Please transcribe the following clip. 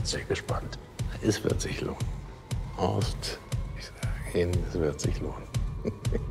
sehr gespannt. Es wird sich lohnen. Horst, ich sage Ihnen, es wird sich lohnen.